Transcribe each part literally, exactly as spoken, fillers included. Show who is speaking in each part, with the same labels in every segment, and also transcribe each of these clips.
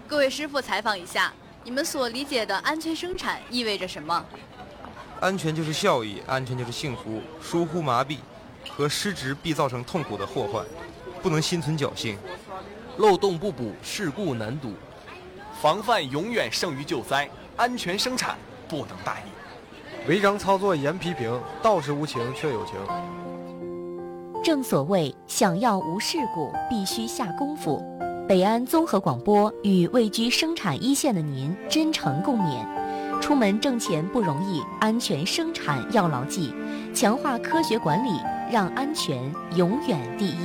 Speaker 1: 各位师傅，采访一下，你们所理解的安全生产意味着什么？
Speaker 2: 安全就是效益，安全就是幸福。疏忽麻痹和失职必造成痛苦的祸患，不能心存侥幸。
Speaker 3: 漏洞不补，事故难堵。
Speaker 4: 防范永远胜于救灾，安全生产不能大意。
Speaker 5: 违章操作严批评，道是无情却有情。
Speaker 6: 正所谓想要无事故，必须下功夫。北安综合广播与位居生产一线的您真诚共勉。出门挣钱不容易，安全生产要牢记，强化科学管理，让安全永远第一。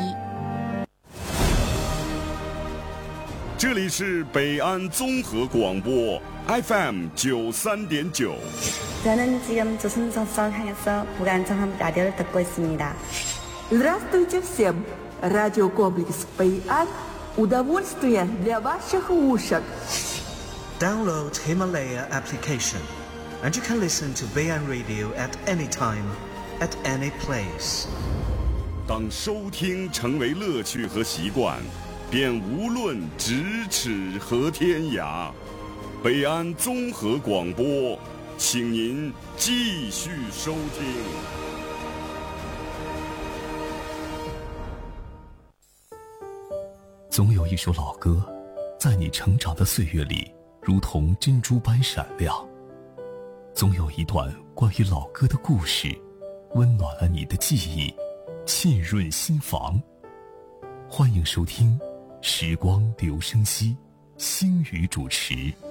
Speaker 7: 这里是北安综合广播 F M 九三点九。
Speaker 8: 저는 지금 조선성성 향해서 북한정함 라디오를 듣고 있습니다.
Speaker 9: Здравствуйте всем! Радиокомплекс «Бэйан» – удовольствие для ваших ушек.
Speaker 10: Download Himalaya application, and you can listen to Bэйan Radio at any time, at any place.
Speaker 7: 当收听成为乐趣和习惯，便无论咫尺和天涯。北安综合广播，请您继续收听。
Speaker 11: 总有一首老歌，在你成长的岁月里，如同珍珠般闪亮。总有一段关于老歌的故事，温暖了你的记忆，沁润心房。欢迎收听《时光留声机》，星宇主持。